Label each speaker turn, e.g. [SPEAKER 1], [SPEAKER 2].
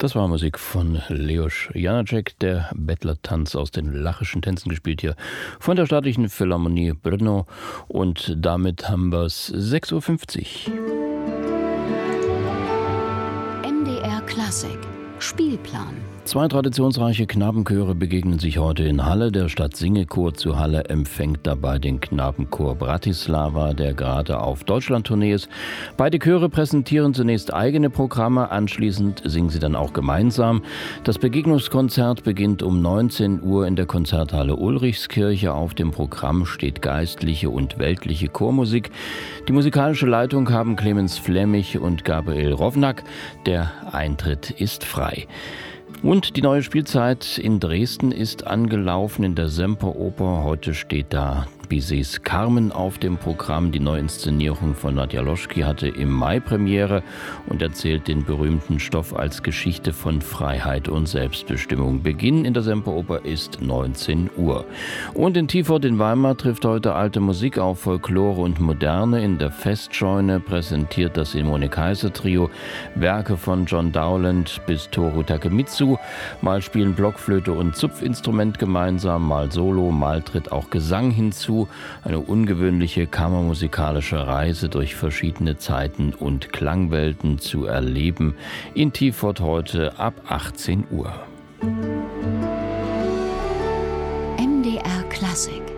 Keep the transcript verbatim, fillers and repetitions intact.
[SPEAKER 1] Das war Musik von Leoš Janáček, der Bettlertanz aus den Lachischen Tänzen, gespielt hier von der Staatlichen Philharmonie Brno. Und damit haben wir es sechs Uhr fünfzig.
[SPEAKER 2] M D R Klassik Spielplan.
[SPEAKER 1] Zwei traditionsreiche Knabenchöre begegnen sich heute in Halle. Der Stadtsingechor zu Halle empfängt dabei den Knabenchor Bratislava, der gerade auf Deutschlandtournee ist. Beide Chöre präsentieren zunächst eigene Programme, anschließend singen sie dann auch gemeinsam. Das Begegnungskonzert beginnt um neunzehn Uhr in der Konzerthalle Ulrichskirche. Auf dem Programm steht geistliche und weltliche Chormusik. Die musikalische Leitung haben Clemens Flemmig und Gabriel Rovnak. Der Eintritt ist frei. Und die neue Spielzeit in Dresden ist angelaufen in der Semperoper. Heute steht da Bizets Carmen auf dem Programm. Die Neuinszenierung von Nadja Loschki hatte im Mai Premiere und erzählt den berühmten Stoff als Geschichte von Freiheit und Selbstbestimmung. Beginn in der Semperoper ist neunzehn Uhr. Und in Tiefort in Weimar trifft heute alte Musik auf Folklore und Moderne. In der Festscheune präsentiert das Simone Kaiser Trio Werke von John Dowland bis Toru Takemitsu. Mal spielen Blockflöte und Zupfinstrument gemeinsam, mal Solo, mal tritt auch Gesang hinzu. Eine ungewöhnliche kammermusikalische Reise durch verschiedene Zeiten und Klangwelten zu erleben. In Tiefort heute ab achtzehn Uhr.
[SPEAKER 2] M D R Klassik.